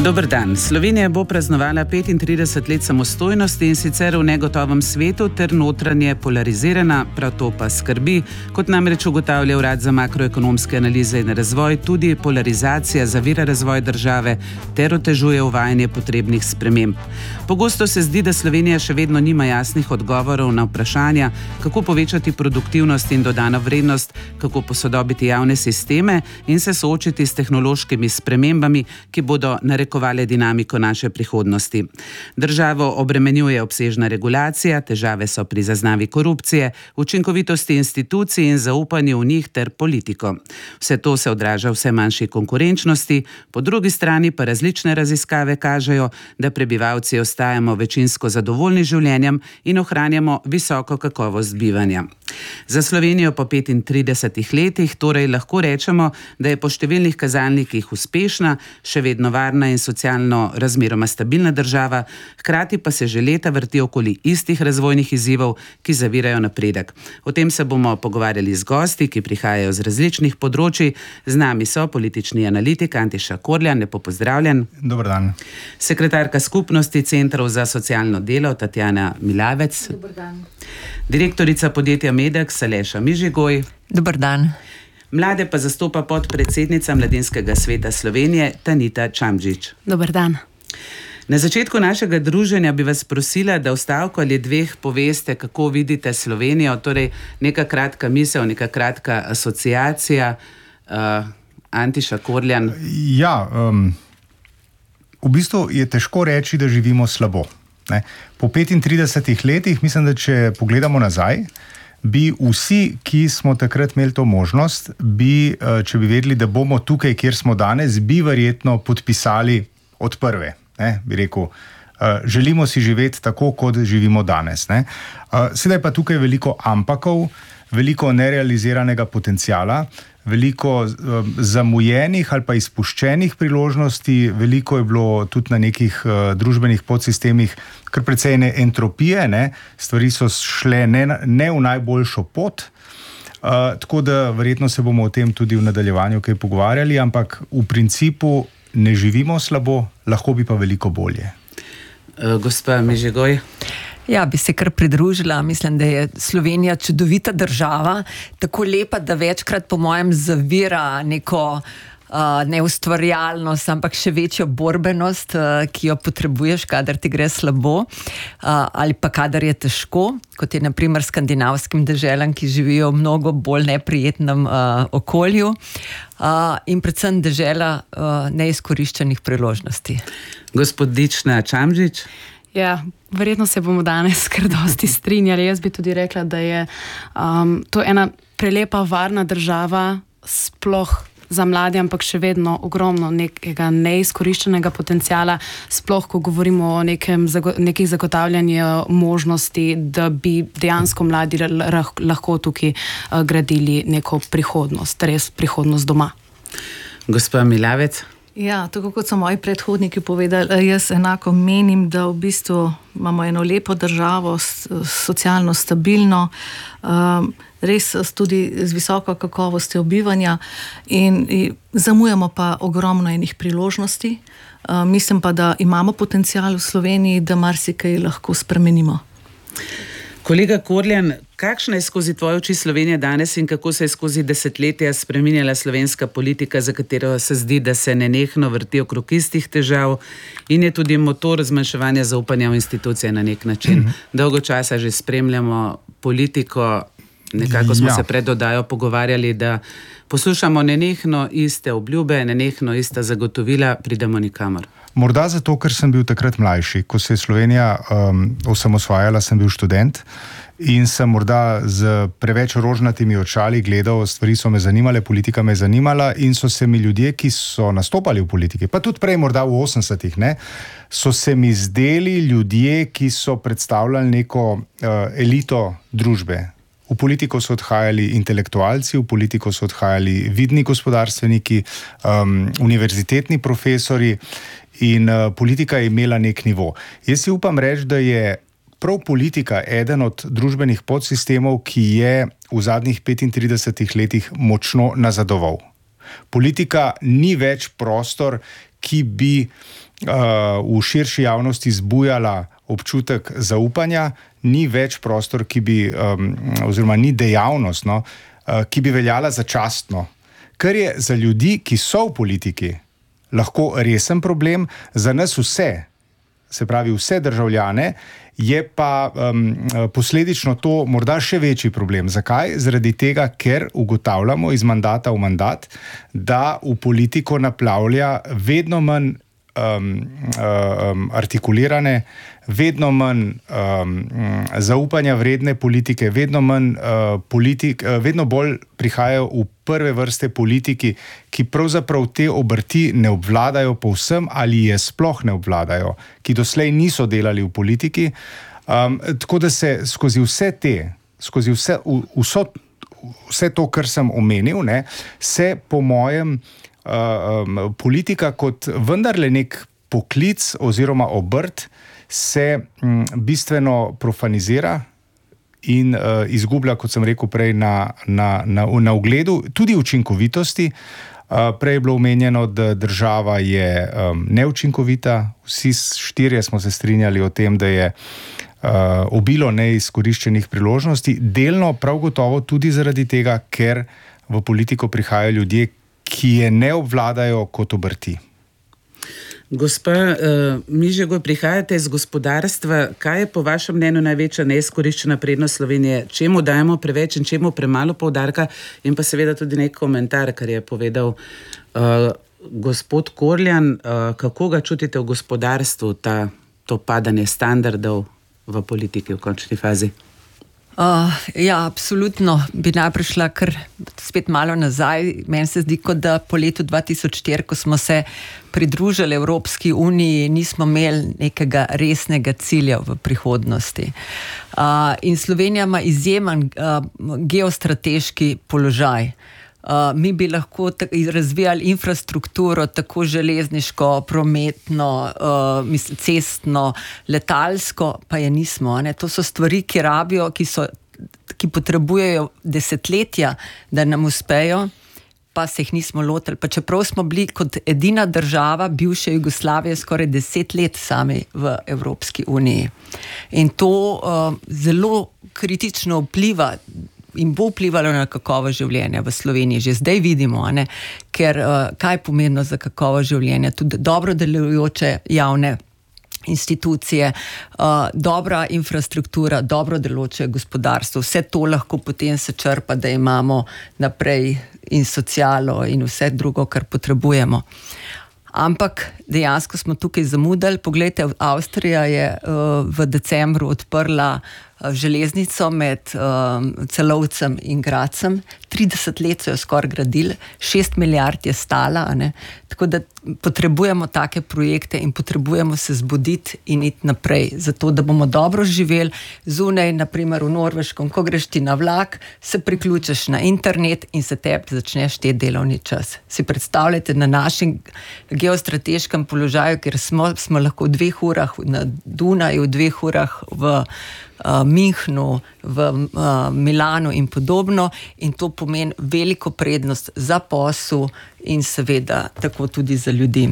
Dober dan. Slovenija bo praznovala 35 let samostojnosti in sicer v negotovem svetu ter notranje polarizirana, prav to pa skrbi, kot namreč ugotavlja Urad za makroekonomske analize in razvoj, tudi polarizacija zavira razvoj države ter otežuje uvajanje potrebnih sprememb. Pogosto se zdi, da Slovenija še vedno nima jasnih odgovorov na vprašanja, kako povečati produktivnost in dodano vrednost, kako posodobiti javne sisteme in se soočiti s tehnološkimi spremembami, ki bodo narekovale dinamiko naše prihodnosti. Državo obremenjuje obsežna regulacija, težave so pri zaznavi korupcije, učinkovitosti institucij in zaupanju v njih ter politiko. Vse to se odraža v vse manjši konkurenčnosti, po drugi strani pa različne raziskave kažejo, da prebivalci ostajamo večinsko zadovoljni z življenjem in ohranjamo visoko kakovost bivanja. Za Slovenijo po 35 letih torej lahko rečemo, da je po številnih kazalnikih uspešna, še vedno varna in socialno razmeroma stabilna država, hkrati pa se že leta vrti okoli istih razvojnih izzivov, ki zavirajo napredek. O tem se bomo pogovarjali z gosti, ki prihajajo z različnih področij. Z nami so politični analitik Antiša Korljan, lepo pozdravljen. Dober dan. Sekretarka skupnosti Centrov za socialno delo Tatjana Milavec. Dober dan. Direktorica podjetja Medex Aleša Mižigoj. Dober dan. Mlade pa zastopa podpredsednica Mladinskega sveta Slovenije Tanita Čamdžič. Dober dan. Na začetku našega druženja bi vas prosila, da v stavku ali dveh poveste, kako vidite Slovenijo, torej neka kratka misel, neka kratka asociacija. Antiša Korljan. Ja, v bistvu je težko reči, da živimo slabo. Ne? Po 35 letih, mislim, da če pogledamo nazaj, bi vsi, ki smo takrat imeli to možnost, če bi vedeli, da bomo tukaj, kjer smo danes, bi verjetno podpisali od prve. Ne? Bi rekel, želimo si živeti tako, kot živimo danes. Ne? Sedaj pa tukaj veliko ampakov, veliko nerealiziranega potencijala, veliko zamujenih ali pa izpuščenih priložnosti, veliko je bilo tudi na nekih družbenih podsistemih kar precej entropije, ne? Stvari so šle ne v najboljšo pot, tako da verjetno se bomo o tem tudi v nadaljevanju kaj pogovarjali, ampak v principu ne živimo slabo, lahko bi pa veliko bolje. Gospa Mižigoj. Ja, bi se kar pridružila. Mislim, da je Slovenija čudovita država, tako lepa, da večkrat po mojem zavira neko neustvarjalnost, ampak še večjo borbenost, ki jo potrebuješ, kadar ti gre slabo, ali pa kadar je težko, kot je na primer skandinavskim deželam, ki živijo v mnogo bolj neprijetnem okolju, in predvsem dežela neizkoriščenih priložnosti. Gospodična Čamdžič. Ja, verjetno se bomo danes kar dosti strinjali. Jaz bi tudi rekla, da je to ena prelepa, varna država, sploh za mlade, ampak še vedno ogromno nekega neizkoriščenega potencijala, sploh ko govorimo o nekih zagotavljanju možnosti, da bi dejansko mladi lahko tukaj gradili neko prihodnost, res prihodnost doma. Gospa Milavec. Ja, tako kot so moji predhodniki povedali, jaz enako menim, da v bistvu imamo eno lepo državo, socialno stabilno, res tudi z visoko kakovostjo bivanja in zamujamo pa ogromno enih priložnosti. Mislim pa, da imamo potencial v Sloveniji, da marsikaj lahko spremenimo. Kolega Korljan, kakšna je skozi tvoje oči Slovenija danes in kako se je skozi desetletja spreminjala slovenska politika, za katero se zdi, da se nenehno vrti okrog istih težav in je tudi motor zmanjševanja zaupanja v institucije na nek način? Dolgo časa že spremljamo politiko, nekako smo se pred oddajo pogovarjali, da poslušamo nenehno iste obljube, nenehno ista zagotovila, pridemo nikamor. Morda zato, ker sem bil takrat mlajši. Ko se je Slovenija osamosvajala, sem bil študent in sem morda z preveč rožnatimi očali gledal, stvari so me zanimale, politika me zanimala in so se mi ljudje, ki so nastopali v politiki, pa tudi prej morda v 80-ih, so se mi zdeli ljudje, ki so predstavljali neko elito družbe. V politiko so odhajali intelektualci, v politiko so odhajali vidni gospodarstveniki, univerzitetni profesori in politika je imela nek nivo. Jaz si upam reči, da je prav politika eden od družbenih podsistemov, ki je v zadnjih 35 letih močno nazadoval. Politika ni več prostor, ki bi v širši javnosti zbujala občutek zaupanja, ni več prostor, ki bi, oziroma ni dejavnost, ki bi veljala začastno. Kar je za ljudi, ki so v politiki, lahko resen problem, za nas vse, se pravi vse državljane, je pa posledično to morda še večji problem. Zakaj? Zaradi tega, ker ugotavljamo iz mandata v mandat, da v politiko naplavlja vedno manj artikulirane, vedno manj zaupanja vredne politike, vedno bolj prihajajo v prve vrste politiki, ki pravzaprav te obrti ne obvladajo povsem ali je sploh ne obvladajo, ki doslej niso delali v politiki. Tako da se skozi vse to, kar sem omenil, se po mojem politika kot vendarle nek poklic oziroma obrt se bistveno profanizira in izgublja, kot sem rekel prej, na ugledu, tudi učinkovitosti. Prej je bilo omenjeno, da država je neučinkovita. Vsi štirje smo se strinjali o tem, da je obilo neizkoriščenih priložnosti. Delno prav gotovo tudi zaradi tega, ker v politiko prihajajo ljudje, ki je ne obvladajo kot obrti. Gospa Mižegoj, prihajate iz gospodarstva. Kaj je po vašem mnenju največja neizkoriščena prednost Slovenije? Čemu dajemo preveč in čemu premalo poudarka? In pa seveda tudi nek komentar, kar je povedal gospod Korljan. Kako ga čutite v gospodarstvu, to padanje standardov v politiki v končni fazi? Ja, absolutno. Bi najprej šla kar spet malo nazaj. Meni se zdi, kot da po letu 2004, ko smo se pridružili Evropski uniji, nismo imeli nekega resnega cilja v prihodnosti. In Slovenija ima izjemen geostrateški položaj. Mi bi lahko razvijali infrastrukturo, tako železniško, prometno, cestno, letalsko, pa je nismo. To so stvari, ki rabijo, ki potrebujejo desetletja, da nam uspejo, pa se jih nismo lotili. Pa čeprav smo bili kot edina država bivše Jugoslavije skoraj 10 let sami v Evropski uniji. In to zelo kritično vpliva in bo vplivalo na kakovost življenja v Sloveniji. Že zdaj vidimo, ker kaj je pomembno za kakovost življenja. Tudi dobro delujoče javne institucije, dobra infrastruktura, dobro delujoče gospodarstvo. Vse to lahko potem se črpa, da imamo naprej in socialo in vse drugo, kar potrebujemo. Ampak dejansko smo tukaj zamudili. Poglejte, Avstrija je v decembru odprla železnico med Celovcem in Grazem. 30 let so jo skoraj gradili, 6 milijard je stala, Tako da potrebujemo take projekte in potrebujemo se zbuditi in iti naprej, zato da bomo dobro živeli zunaj, naprimer v Norveškem, ko greš ti na vlak, se priključiš na internet in se tebi začne šteti delovni čas. Si predstavljate na našem geostrateškem položaju, ker smo lahko v 2 urah na Dunaju, v 2 urah v Minhnu, v Milanu in podobno, in to pomeni veliko prednost za posel in seveda tako tudi za ljudi.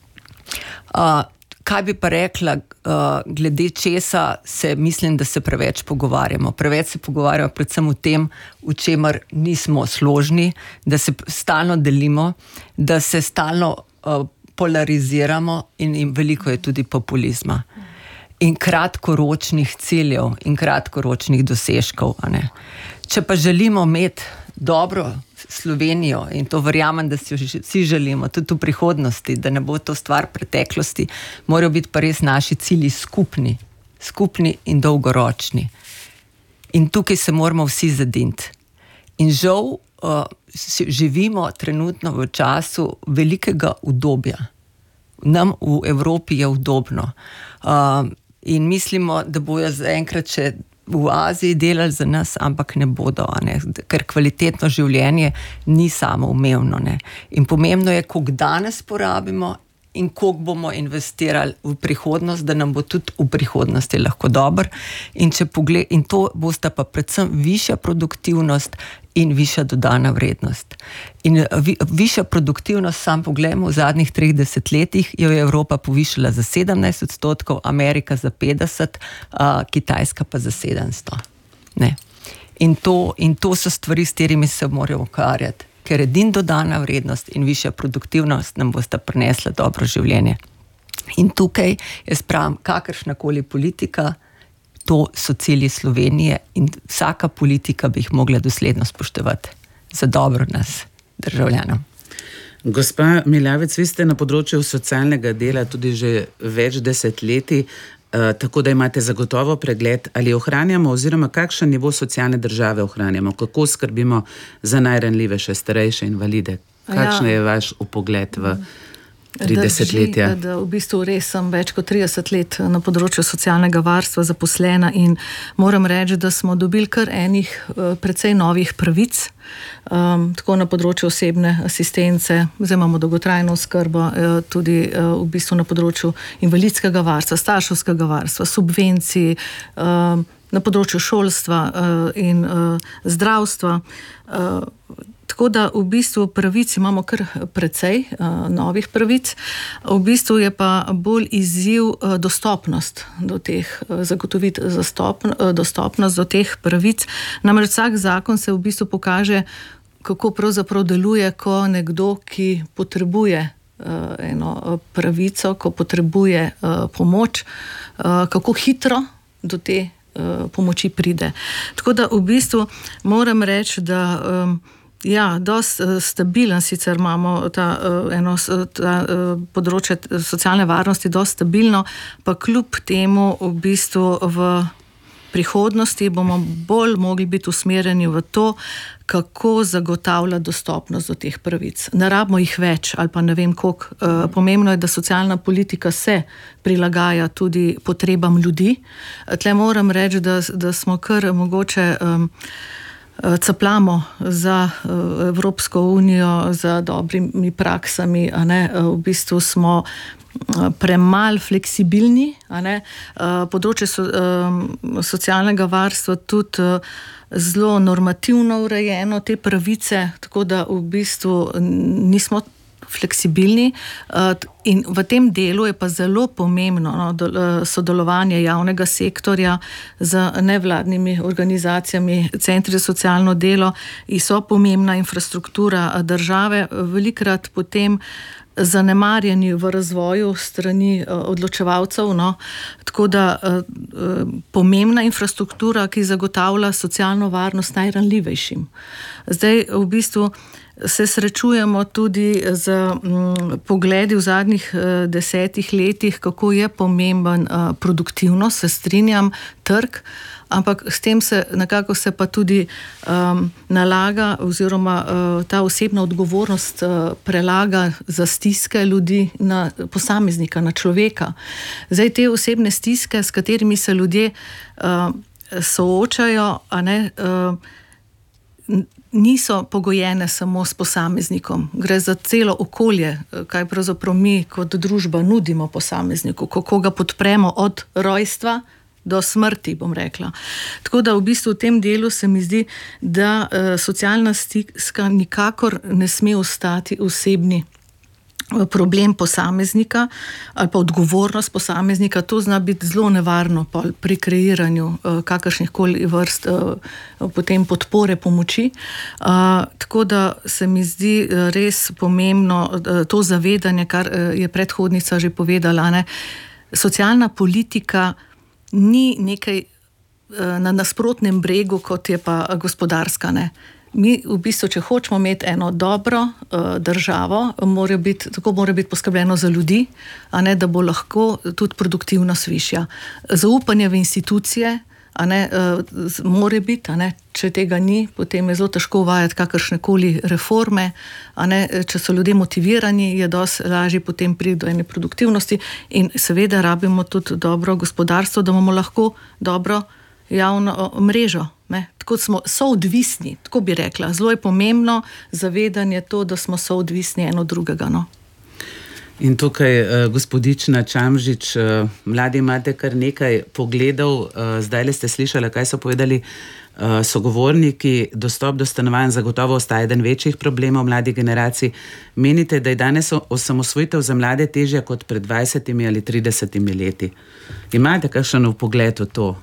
Kaj bi pa rekla, glede česa mislim, da se preveč pogovarjamo. Preveč se pogovarjamo predvsem o tem, v čemer nismo složni, da se stalno delimo, da se stalno polariziramo in veliko je tudi populizma. In kratkoročnih ciljev in kratkoročnih dosežkov. Če pa želimo imeti dobro Slovenijo, in to verjamem, da si jo vsi želimo, tudi v prihodnosti, da ne bo to stvar preteklosti, morajo biti pa res naši cilji skupni in dolgoročni. In tukaj se moramo vsi zadinti. In žal živimo trenutno v času velikega udobja. Nam v Evropi je udobno. In mislimo, da bojo zaenkrat še v Aziji delali za nas, ampak ne bodo, ker kvalitetno življenje ni samoumevno. In pomembno je, koliko danes porabimo in koliko bomo investirali v prihodnost, da nam bo tudi v prihodnosti lahko dobro. In to bosta pa predvsem višja produktivnost in višja dodana vrednost. In višja produktivnost, sam poglejmo, v zadnjih 30 letih jo je Evropa povišala za 17%, Amerika za 50%, Kitajska pa za 700%. Ne. In to so stvari, s katerimi se moramo ukvarjati, ker edina dodana vrednost in višja produktivnost nam bosta prinesla dobro življenje. In tukaj jaz pravim, kakršnakoli politika, to so cilji Slovenije in vsaka politika bi jih mogla dosledno spoštovati za dobro nas, državljanom. Gospa Miljavec, vi ste na področju socialnega dela tudi že več desetletij, tako da imate zagotovo pregled, ali ohranjamo oziroma kakšen nivo socialne države ohranjamo, kako skrbimo za najranljivejše, starejše invalide. Kakšen je vaš upogled v 30 letja? Da v bistvu res sem več kot 30 let na področju socialnega varstva zaposlena in moram reči, da smo dobili kar enih precej novih pravic, tako na področju osebne asistence, zdaj imamo dolgotrajno oskrbo, tudi v bistvu na področju invalidskega varstva, starševskega varstva, subvencij, na področju šolstva in zdravstva. Tako da v bistvu pravic imamo kar precej novih pravic. V bistvu je pa bolj izziv dostopnost do teh, zagotoviti dostopnost do teh pravic. Namreč vsak zakon se v bistvu pokaže, kako pravzaprav deluje, ko nekdo, ki potrebuje eno pravico, ko potrebuje pomoč, kako hitro do te pomoči pride. Tako da v bistvu moram reči, da dosti stabilen, sicer imamo ta področje socialne varnosti dosti stabilno, pa kljub temu v bistvu v prihodnosti bomo bolj mogli biti usmerjeni v to, kako zagotavlja dostopnost do teh pravic. Ne rabimo jih več ali pa ne vem koliko. Pomembno je, da socialna politika se prilagaja tudi potrebam ljudi. Tle moram reči, da smo kar mogoče capljamo za Evropsko unijo, za dobrimi praksami, a ne, v bistvu smo premalo fleksibilni, a ne, področje socialnega varstva tudi zelo normativno urejeno, te pravice, tako da v bistvu nismo fleksibilni in v tem delu je pa zelo pomembno sodelovanje javnega sektorja z nevladnimi organizacijami, centri za socialno delo in so pomembna infrastruktura države, velikrat potem zanemarjeni v razvoju strani odločevalcev, tako da pomembna infrastruktura, ki zagotavlja socialno varnost najranljivejšim. Zdaj v bistvu se srečujemo tudi z pogledi v zadnjih 10 letih, kako je pomemben produktivnost, se strinjam, trg, ampak s tem nekako se pa tudi nalaga oziroma ta osebna odgovornost prelaga za stiske ljudi na posameznika, na človeka. Zdaj te osebne stiske, s katerimi se ljudje soočajo, a ne, niso pogojene samo s posameznikom. Gre za celo okolje, kaj pravzaprav mi kot družba nudimo posamezniku, kako ga podpremo od rojstva do smrti, bom rekla. Tako da v bistvu v tem delu se mi zdi, da socialna stiska nikakor ne sme ostati osebni problem posameznika ali pa odgovornost posameznika. To zna biti zelo nevarno pri kreiranju kakršnihkoli vrst potem podpore, pomoči. Tako da se mi zdi res pomembno to zavedanje, kar je predhodnica že povedala, ne? Socialna politika ni nekaj na nasprotnem bregu, kot je pa gospodarska, ne. Mi v bistvu, če hočemo imeti eno dobro državo, mora biti poskrbljeno za ljudi, a ne, da bo lahko tudi produktivnost višja. Zaupanje v institucije, a ne, mora biti, a ne, če tega ni, potem je zelo težko uvajati kakršnekoli reforme, a ne, če so ljudje motivirani, je dosti lažje potem priti do ene produktivnosti in seveda rabimo tudi dobro gospodarstvo, da bomo lahko dobro javno mrežo. Ne? Tako smo soodvisni, tako bi rekla. Zelo je pomembno zavedanje to, da smo soodvisni eno drugega. In tukaj, gospodična Čamžič, mladi imate kar nekaj pogledov, zdaj ste slišali, kaj so povedali sogovorniki, dostop do stanovanj zagotovo ostaja eden večjih problemov mladih generacij. Menite, da je danes osamosvojitev za mlade težja kot pred 20 ali 30 leti? Imate kakšen vpogled v to?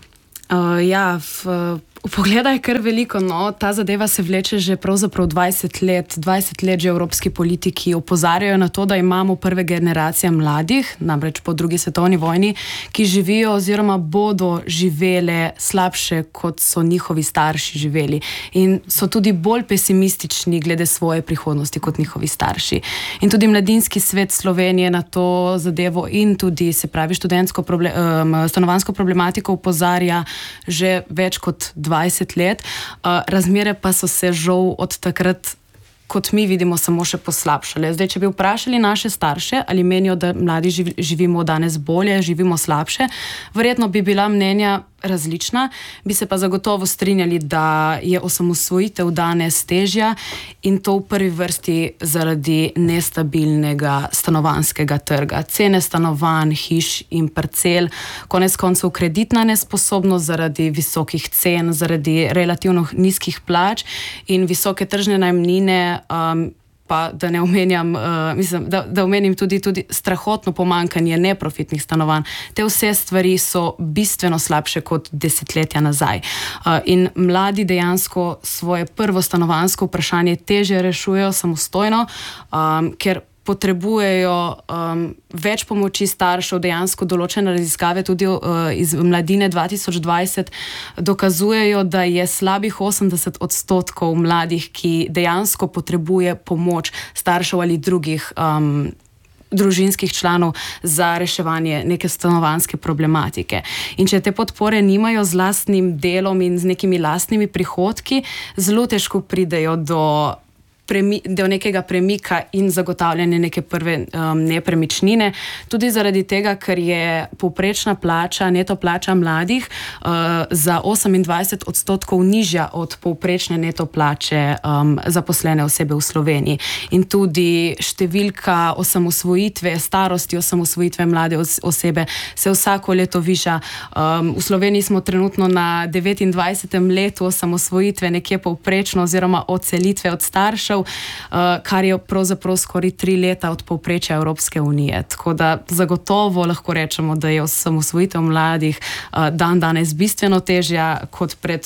Vpogleda je kar veliko, no, ta zadeva se vleče že pravzaprav 20 let že evropski politiki opozarjajo na to, da imamo prve generacije mladih, namreč po drugi svetovni vojni, ki živijo oziroma bodo živele slabše, kot so njihovi starši živeli in so tudi bolj pesimistični glede svoje prihodnosti kot njihovi starši. In tudi Mladinski svet Slovenije na to zadevo in tudi, se pravi, stanovanjsko problematiko opozarja že več kot 20 let, razmere pa so se žal od takrat, kot mi vidimo, samo še poslabšale. Zdaj, če bi vprašali naše starše, ali menijo, da mladi živimo danes bolje, živimo slabše, verjetno bi bila mnenja različna, bi se pa zagotovo strinjali, da je osamosvojitev danes težja in to v prvi vrsti zaradi nestabilnega stanovanjskega trga. Cene stanovanj, hiš in parcel, konec koncev kreditna nesposobnost zaradi visokih cen, zaradi relativno nizkih plač in visoke tržne najemnine, pa da ne omenjam, da omenim tudi strahotno pomankanje neprofitnih stanovanj. Te vse stvari so bistveno slabše kot desetletja nazaj. In mladi dejansko svoje prvo stanovanjsko vprašanje težje rešujejo samostojno, ker potrebujejo več pomoči staršev. Dejansko določene raziskave tudi iz Mladine 2020 dokazujejo, da je slabih 80% mladih, ki dejansko potrebuje pomoč staršev ali drugih družinskih članov za reševanje neke stanovanjske problematike. In če te podpore nimajo z lastnim delom in z nekimi lastnimi prihodki, zelo težko pridejo do nekega premika in zagotavljanja neke prve nepremičnine. Tudi zaradi tega, ker je povprečna plača, neto plača mladih za 28% nižja od povprečne neto plače zaposlene osebe v Sloveniji. In tudi številka osamosvojitve, starosti osamosvojitve mlade osebe se vsako leto viša. V Sloveniji smo trenutno na 29. letu osamosvojitve, nekje povprečno oziroma odselitve od staršev, kar je pravzaprav skoraj 3 leta od povprečja Evropske unije. Tako da zagotovo lahko rečemo, da je osamosvojitev mladih danes bistveno težja kot pred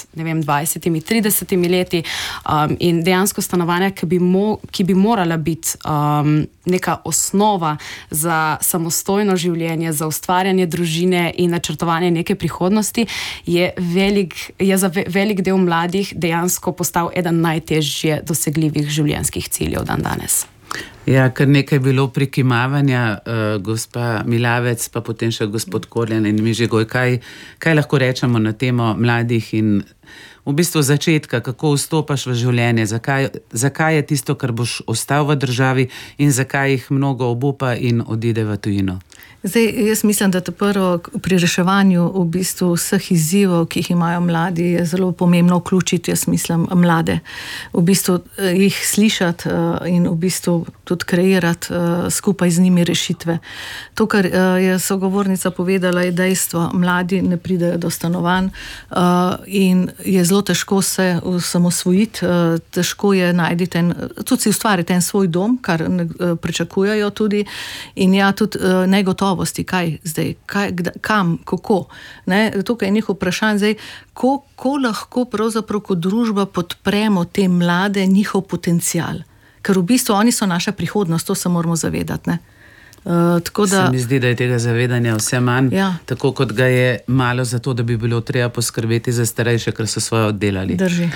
20-30 leti. In dejansko stanovanja, ki bi morala biti neka osnova za samostojno življenje, za ustvarjanje družine in načrtovanje neke prihodnosti, je za velik del mladih dejansko postal eden najtežje dosegljivih življenjskih ciljev danes. Ja, kar nekaj bilo prikimavanja, gospa Milavec, pa potem še gospod Korjan in Mižigoj. Kaj lahko rečemo na temo mladih in v bistvu začetka, kako vstopaš v življenje, zakaj je tisto, kar boš ostal v državi in zakaj jih mnogo obupa in odide v tujino? Zdaj, jaz mislim, da prvo pri reševanju v bistvu vseh izzivov, ki jih imajo mladi, je zelo pomembno vključiti, jaz mislim, mlade. V bistvu jih slišati in v bistvu tudi kreirati skupaj z njimi rešitve. To, kar je sogovornica povedala, je dejstvo. Mladi ne pridejo do stanovanj in je zelo težko se osamosvojiti, težko je najti tudi si ustvariti en svoj dom, kar pričakujejo tudi, in ja, tudi negotovosti, kaj zdaj, kam, kako. Tukaj je njih vprašanj zdaj, kako lahko pravzaprav kot družba podpremo te mlade, njihov potencial. Ker v bistvu oni so naša prihodnost, to se moramo zavedati, Se mi zdi, da je tega zavedanja vse manj, tako kot ga je malo za to, da bi bilo treba poskrbeti za starejše, ker so svoje oddelali. Drži.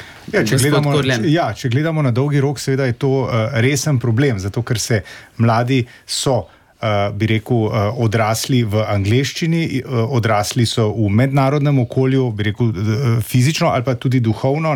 Če gledamo na dolgi rok, seveda je to resen problem, zato ker se mladi so, bi rekel, odrasli v angleščini, odrasli so v mednarodnem okolju, bi rekel, fizično ali pa tudi duhovno,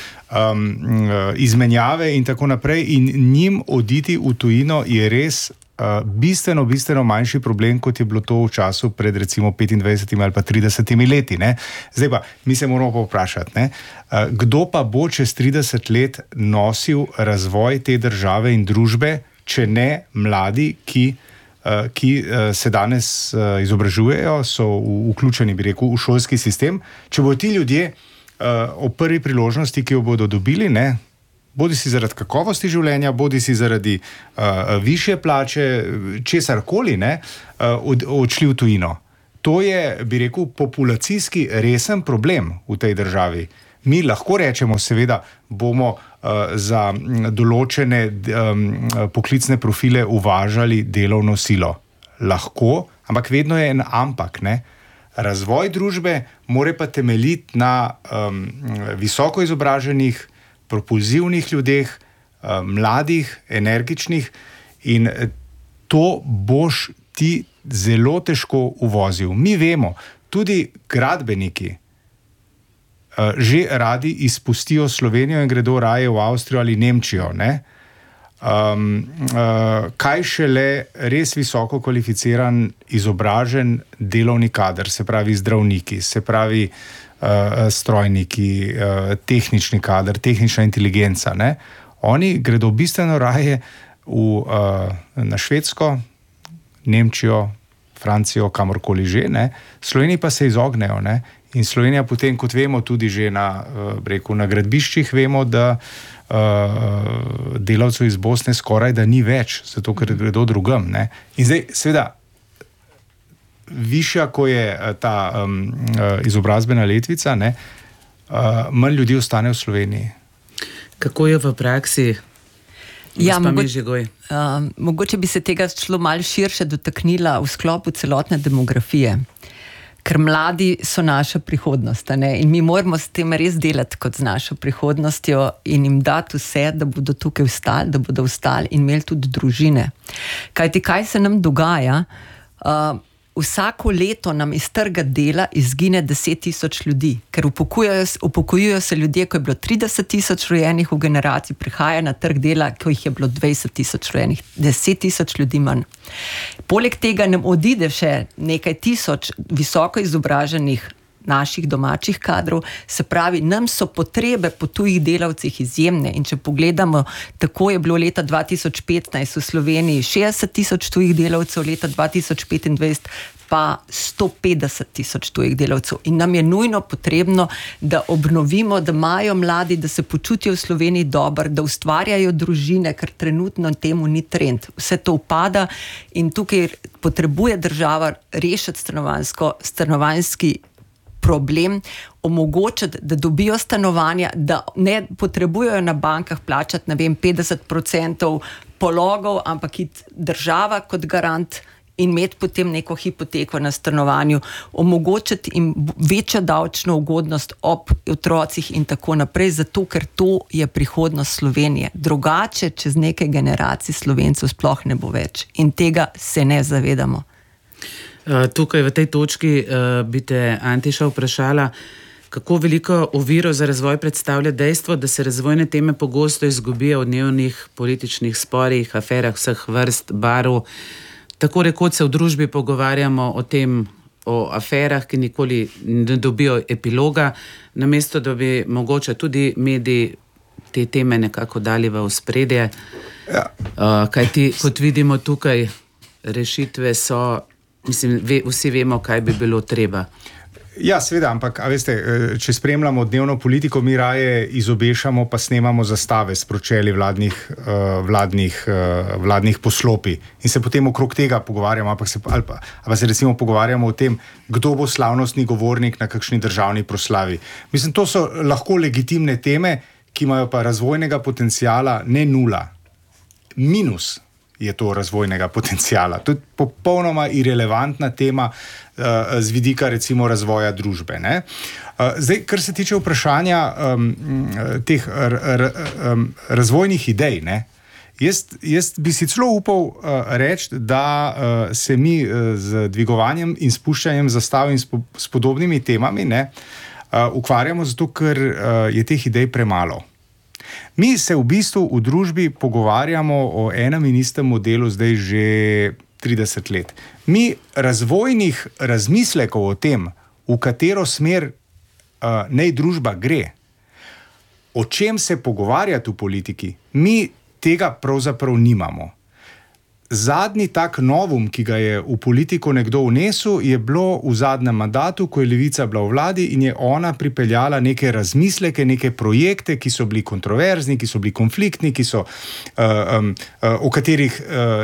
izmenjave in tako naprej, in njim oditi v tujino je res bistveno manjši problem, kot je bilo to v času pred recimo 25 ali pa 30 leti. Zdaj pa, mi se moramo pa vprašati, kdo pa bo čez 30 let nosil razvoj te države in družbe, če ne mladi, ki ki se danes izobražujejo, so vključeni, bi rekel, v šolski sistem. Če bodo ti ljudje ob prvi priložnosti, ki jo bodo dobili, ne, bodi si zaradi kakovosti življenja, bodi si zaradi višje plače, česarkoli, ne, odšli v tujino. To je, bi rekel, populacijski resen problem v tej državi. Mi lahko rečemo, seveda, bomo za določene poklicne profile uvažali delovno silo. Lahko, ampak vedno je en ampak, ne. Razvoj družbe mora pa temeljiti na visoko izobraženih, propulzivnih ljudeh, mladih, energičnih, in to boš ti zelo težko uvozil. Mi vemo, tudi gradbeniki že radi izpustijo Slovenijo in gredo raje v Avstrijo ali Nemčijo, ne? Kaj šele res visoko kvalificiran, izobražen delovni kader, se pravi zdravniki, se pravi strojniki, tehnični kader, tehnična inteligenca, ne? Oni gredo bistveno raje na Švedsko, Nemčijo, Francijo, kamorkoli že, ne? Sloveniji pa se izognejo, ne? In Slovenija potem, kot vemo, tudi že na gradbiščih vemo, da delavcev iz Bosne skoraj da ni več, zato ker gredo drugam, ne? In zdaj, seveda, višja, ko je ta izobrazbena letvica, ne, manj ljudi ostane v Sloveniji. Kako je v praksi? Ja, mogoče bi se tega šlo malo širše dotaknila v sklopu celotne demografije. Ker mladi so naša prihodnost, ne? In mi moramo s tem res delati kot z našo prihodnostjo in jim dati vse, da bodo tukaj ostali, da bodo ostali in imeli tudi družine. Kajti kaj se nam dogaja? Vsako leto nam iz trga dela izgine 10,000 ljudi, ker upokojujo se ljudje, ko je bilo 30,000 rojenih v generaciji, prihaja na trg dela, ko jih je bilo 20,000 rojenih, 10,000 ljudi manj. Poleg tega nam odide še nekaj tisoč visoko izobraženih naših domačih kadrov, se pravi, nam so potrebe po tujih delavcih izjemne, in če pogledamo, tako je bilo leta 2015 v Sloveniji 60,000 tujih delavcev, leta 2025 pa 150,000 tujih delavcev. In nam je nujno potrebno, da obnovimo, da imajo mladi, da se počutijo v Sloveniji dobro, da ustvarjajo družine, ker trenutno temu ni trend. Vse to upada in tukaj potrebuje država rešiti stanovanjski problem, omogočiti, da dobijo stanovanja, da ne potrebujejo na bankah plačati, 50% pologov, ampak iti država kot garant in imeti potem neko hipoteko na stanovanju, omogočiti jim večjo davčno ugodnost ob otrocih in tako naprej, zato ker to je prihodnost Slovenije. Drugače, čez nekaj generacij Slovencev sploh ne bo več in tega se ne zavedamo. Tukaj v tej točki bi te, Antiša, vprašala, kako veliko oviro za razvoj predstavlja dejstvo, da se razvojne teme pogosto izgubijo v dnevnih političnih sporih, aferah vseh vrst, barv. Tako rekoč se v družbi pogovarjamo o tem, o aferah, ki nikoli ne dobijo epiloga, namesto da bi mogoče tudi mediji te teme nekako dali v ospredje. Ja. Kajti, kot vidimo tukaj, rešitve so, mislim, vsi vemo, kaj bi bilo treba. Ja, seveda, ampak, a veste, če spremljamo dnevno politiko, mi raje izobešamo, pa snemamo zastave s pročeli vladnih poslopij in se potem okrog tega pogovarjamo, ali pa se recimo pogovarjamo o tem, kdo bo slavnostni govornik na kakšni državni proslavi. Mislim, to so lahko legitimne teme, ki imajo pa razvojnega potencijala ne nula, minus je to razvojnega potencijala. To je popolnoma irelevantna tema z vidika recimo razvoja družbe, ne? Zdaj, kar se tiče vprašanja teh razvojnih idej, ne? Jaz bi si celo upal reči, da se mi z dvigovanjem in spuščanjem zastav in s podobnimi temami, ne, ukvarjamo zato, ker je teh idej premalo. Mi se v bistvu v družbi pogovarjamo o enem in istem modelu zdaj že 30 let. Mi razvojnih razmislekov o tem, v katero smer naj družba gre, o čem se pogovarjati v politiki, mi tega pravzaprav nimamo. zadnji tak novum, ki ga je v politiko nekdo vnesel, je bilo v zadnjem mandatu, ko je Levica bila v vladi in je ona pripeljala neke razmisleke, neke projekte, ki so bili kontroverzni, ki so bili konfliktni, ki so, o katerih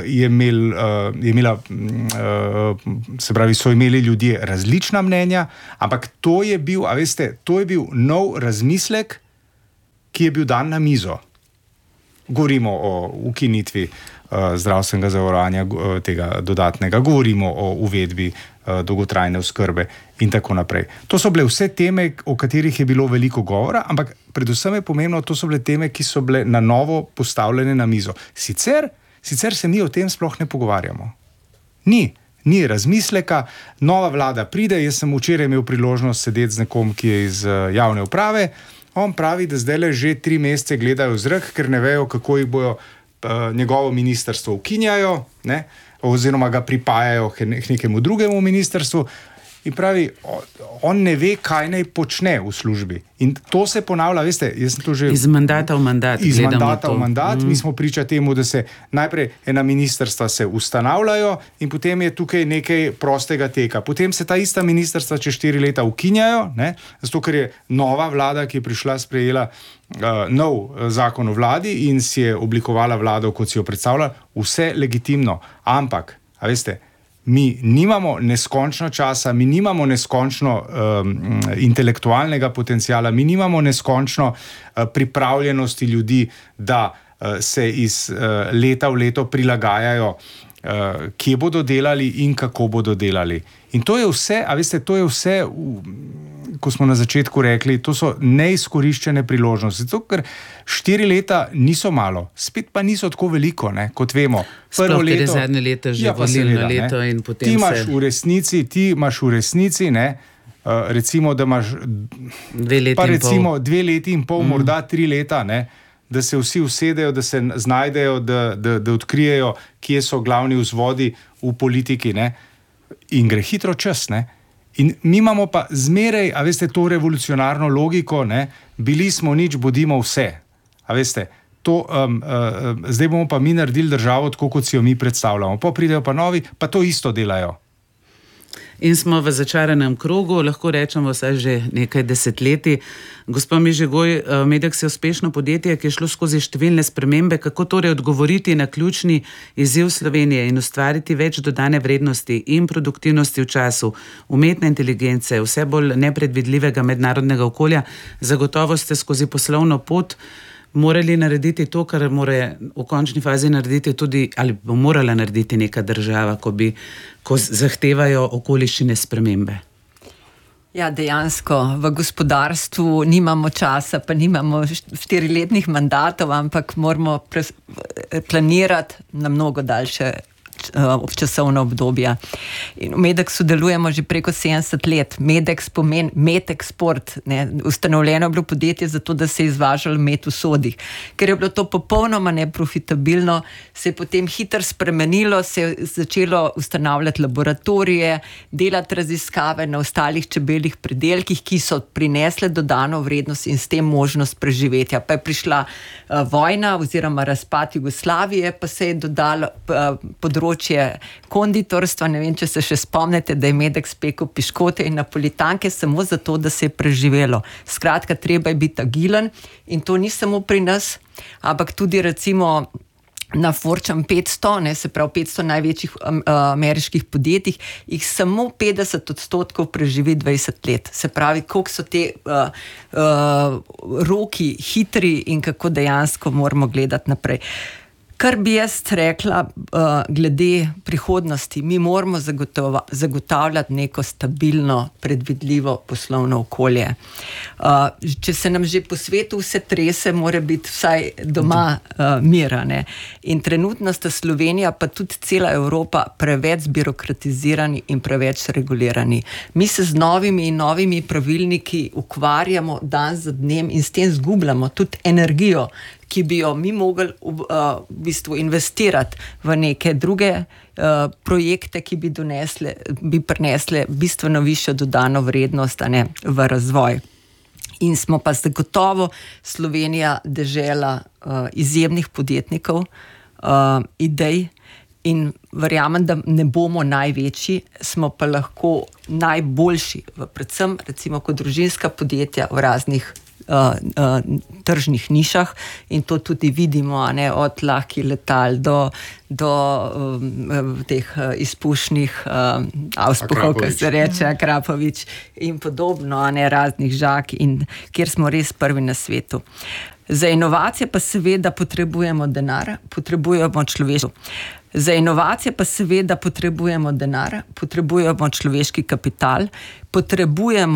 so imeli ljudje različna mnenja, ampak to je bil, to je bil nov razmislek, ki je bil dan na mizo. Govorimo o ukinitvi zdravstvenega zavarovanja, tega dodatnega, govorimo o uvedbi dolgotrajne oskrbe in tako naprej. To so bile vse teme, o katerih je bilo veliko govora, ampak predvsem je pomembno, to so bile teme, ki so bile na novo postavljene na mizo. Sicer se mi o tem sploh ne pogovarjamo. Ni razmisleka, nova vlada pride, jaz sem včeraj imel priložnost sedeti z nekom, ki je iz javne uprave, on pravi, da zdaj že 3 mesece gledajo v zrak, ker ne vejo, kako jih bojo njegovo ministrstvo ukinjajo, ne, oziroma ga pripajajo k nekemu drugemu ministrstvu in pravi, on ne ve, kaj naj počne v službi. In to se ponavlja, veste, jaz sem to že... Iz mandata v mandat. Iz mandata v mandat. Mi smo priča temu, da se najprej ena ministrstva se ustanavljajo in potem je tukaj nekaj prostega teka. Potem se ta ista ministrstva čez 4 leta ukinjajo, ne, zato ker je nova vlada, ki je prišla, sprejela nov zakon o vladi in si je oblikovala vlado, kot si jo predstavlja, vse legitimno. Ampak, a veste, mi nimamo neskončno časa, mi nimamo neskončno intelektualnega potencijala, mi nimamo neskončno pripravljenosti ljudi, da se iz leta v leto prilagajajo, kje bodo delali in kako bodo delali. In to je vse, a veste, to je vse, ko smo na začetku rekli, to so neizkoriščene priložnosti. Zato, ker 4 leta niso malo, spet pa niso tako veliko, ne, kot vemo. Prvo leto, ker je zadnje leto že volilno leto in potem ti imaš v resnici, ne, recimo, da imaš 2 leti in pol, morda 3 leta, ne, da se vsi usedejo, da se znajdejo, da odkrijejo, kje so glavni vzvodi v politiki, ne, in gre hitro čas, ne. In mi imamo pa zmeraj, a veste, to revolucionarno logiko, ne, bili smo nič, bodimo vse. A veste, to, zdaj bomo pa mi naredili državo tako, kot si jo mi predstavljamo. Pa pridejo pa novi, pa to isto delajo. In smo v začaranem krogu, lahko rečemo vsaj že nekaj desetletij. Gospa Mežigoj, Medex je uspešno podjetje, ki je šlo skozi številne spremembe. Kako torej odgovoriti na ključni izziv Slovenije in ustvariti več dodane vrednosti in produktivnosti v času umetne inteligence, vse bolj nepredvidljivega mednarodnega okolja? Zagotovo ste skozi poslovno pot morali narediti to, kar mora v končni fazi narediti tudi, ali bo morala narediti neka država, ko zahtevajo okoliščine spremembe. Ja, dejansko v gospodarstvu nimamo časa, pa nimamo 4-letnih mandatov, ampak moramo planirati na mnogo daljše časovno obdobje. In v Medexu delujemo že preko 70 let. Medex pomeni Metexport, ne, ustanovljeno je bilo podjetje zato, da se je izvažalo med v sodih. Ker je bilo to popolnoma neprofitabilno, se je potem hitro spremenilo, se je začelo ustanavljati laboratorije, delati raziskave na ostalih čebeljih pridelkih, ki so prinesle dodano vrednost in s tem možnost preživetja. Pa je prišla vojna oziroma razpad Jugoslavije, pa se je dodalo področje konditorstva, ne vem, če se še spomnite, da je Medex pekel piškote in napolitanke samo zato, da se je preživelo. Skratka, treba je biti agilen in to ni samo pri nas, ampak tudi recimo na Fortune 500, ne, se pravi 500 največjih ameriških podjetjih, jih samo 50% preživi 20 let. Se pravi, koliko so te roki hitri in kako dejansko moramo gledati naprej. Kar bi jaz rekla glede prihodnosti, mi moramo zagotavljati neko stabilno, predvidljivo poslovno okolje. Če se nam že po svetu vse trese, mora biti vsaj doma mira, ne. In trenutno sta Slovenija, pa tudi cela Evropa preveč zbirokratizirani in preveč regulirani. Mi se z novimi pravilniki ukvarjamo dan za dnem in s tem zgubljamo tudi energijo, ki bi jo mi mogli v bistvu investirati v neke druge projekte, ki bi prinesle bistveno višjo dodano vrednost, a ne, v razvoj. In smo pa zagotovo Slovenija dežela izjemnih podjetnikov, idej, In verjamem, da ne bomo največji, smo pa lahko najboljši, predvsem recimo kot družinska podjetja v raznih tržnih nišah, in to tudi vidimo, ne, od lahkih letal do teh izpušnih avspuhov, kar se reče, Akrapovič in podobno, ne, raznih žag, in kjer smo res prvi na svetu. Za inovacije pa seveda potrebujemo denar, potrebujemo človeštvo. Za inovacije pa seveda potrebujemo denar, potrebujemo človeški kapital, potrebujemo